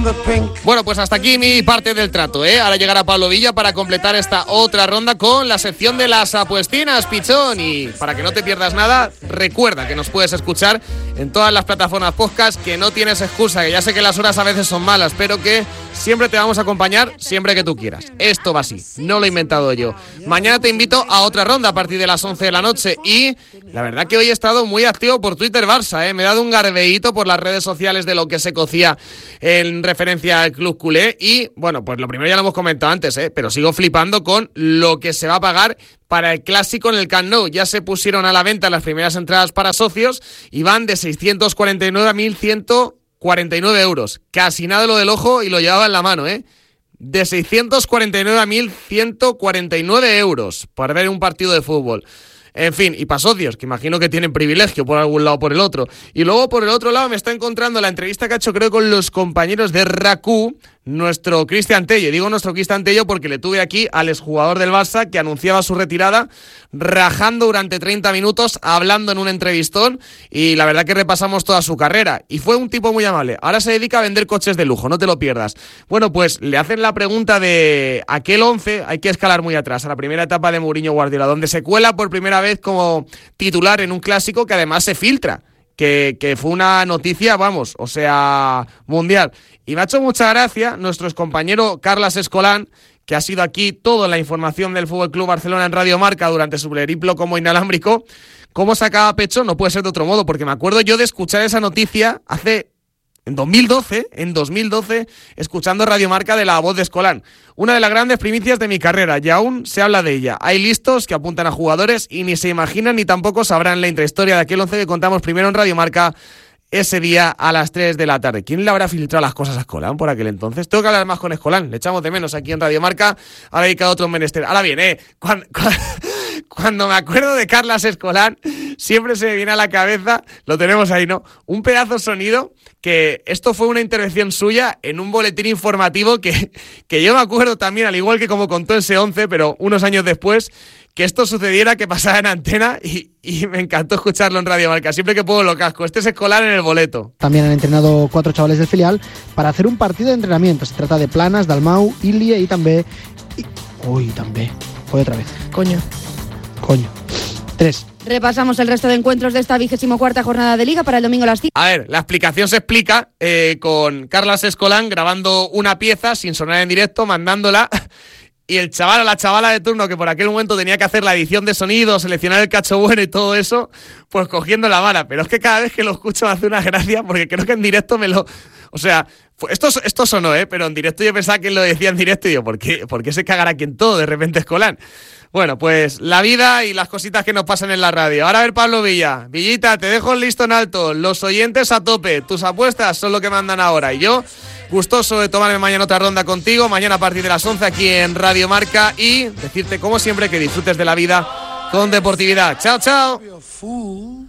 Bueno, pues hasta aquí mi parte del trato, ¿eh? Ahora llegará Pablo Villa para completar esta otra ronda con la sección de las apuestinas, pichón. Y para que no te pierdas nada, recuerda que nos puedes escuchar en todas las plataformas podcast, que no tienes excusa, que ya sé que las horas a veces son malas, pero que siempre te vamos a acompañar siempre que tú quieras. Esto va así, no lo he inventado yo. Mañana te invito a otra ronda a partir de las 11 de la noche y la verdad que hoy he estado muy activo por Twitter Barça, ¿eh? Me he dado un garbeíto por las redes sociales de lo que se cocía en referencia al club culé y bueno, pues lo primero ya lo hemos comentado antes, pero sigo flipando con lo que se va a pagar para el clásico en el Camp Nou. Ya se pusieron a la venta las primeras entradas para socios y van de 649 a 1.149 euros. Casi nada lo del ojo y lo llevaba en la mano, de 649 a 1.149 euros para ver un partido de fútbol. En fin, y para socios, que imagino que tienen privilegio por algún lado o por el otro. Y luego por el otro lado me está encontrando la entrevista que ha hecho creo con los compañeros de RACU, nuestro Cristian Tello. Digo nuestro Cristian Tello porque le tuve aquí al exjugador del Barça que anunciaba su retirada, rajando durante 30 minutos, hablando en un entrevistón y la verdad que repasamos toda su carrera. Y fue un tipo muy amable. Ahora se dedica a vender coches de lujo, no te lo pierdas. Bueno, pues le hacen la pregunta de aquel 11, hay que escalar muy atrás, a la primera etapa de Mourinho Guardiola, donde se cuela por primera vez como titular en un clásico que además se filtra. Que fue una noticia, vamos, o sea, mundial. Y me ha hecho mucha gracia nuestro compañero Carlas Escolán, que ha sido aquí toda la información del Fútbol Club Barcelona en Radio Marca durante su periplo como inalámbrico. ¿Cómo sacaba pecho? No puede ser de otro modo, porque me acuerdo yo de escuchar esa noticia en 2012, escuchando Radio Marca de La Voz de Escolán. Una de las grandes primicias de mi carrera, y aún se habla de ella. Hay listos que apuntan a jugadores y ni se imaginan ni tampoco sabrán la intrahistoria de aquel 11 que contamos primero en Radio Marca ese día a las 3 de la tarde. ¿Quién le habrá filtrado las cosas a Escolán por aquel entonces? Tengo que hablar más con Escolán, le echamos de menos aquí en Radio Marca, ha dedicado otro menester. Ahora bien, cuando me acuerdo de Carlas Escolán, siempre se me viene a la cabeza, lo tenemos ahí, ¿no? Un pedazo sonido, que esto fue una intervención suya en un boletín informativo que yo me acuerdo también, al igual que como contó ese 11, pero unos años después, que esto sucediera, que pasara en antena y me encantó escucharlo en Radio Marca. Siempre que puedo lo casco. Este es Escolán en el boleto. También han entrenado 4 chavales del filial para hacer un partido de entrenamiento. Se trata de Planas, Dalmau, Ilie y també... Uy, també. Voy otra vez. Coño. 3. Repasamos el resto de encuentros de esta 24ª jornada de Liga para el domingo a las 5. A ver, la explicación se explica con Carlas Escolán grabando una pieza sin sonar en directo, mandándola... Y el chaval o la chavala de turno que por aquel momento tenía que hacer la edición de sonido, seleccionar el cacho bueno y todo eso, pues cogiendo la vara. Pero es que cada vez que lo escucho me hace una gracia porque creo que en directo o sea, esto sonó, pero en directo yo pensaba que él lo decía en directo y digo, ¿por qué se cagará aquí en todo de repente Escolán? Bueno, pues la vida y las cositas que nos pasan en la radio. Ahora a ver, Pablo Villa. Villita, te dejo el listón alto. Los oyentes a tope. Tus apuestas son lo que mandan ahora. Y yo, gustoso de tomarme mañana otra ronda contigo. Mañana a partir de las 11 aquí en Radio Marca. Y decirte, como siempre, que disfrutes de la vida con deportividad. Chao, chao.